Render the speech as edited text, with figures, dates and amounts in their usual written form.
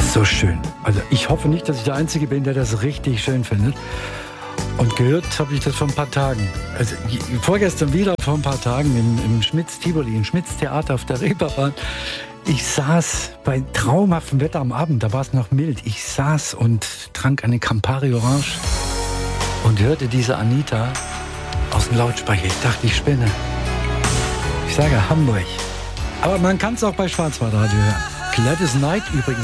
So schön. Also ich hoffe nicht, dass ich der Einzige bin, der das richtig schön findet. Und gehört habe ich das vor ein paar Tagen. Also vorgestern wieder vor ein paar Tagen im Schmitz-Tivoli, im Schmitz-Theater auf der Reeperbahn. Ich saß bei traumhaftem Wetter am Abend, da war es noch mild. Ich saß und trank eine Campari Orange und hörte diese Anita aus dem Lautsprecher. Ich dachte, ich spinne. Ich sage Hamburg. Aber man kann es auch bei Schwarzwaldradio hören. Gladys Knight übrigens.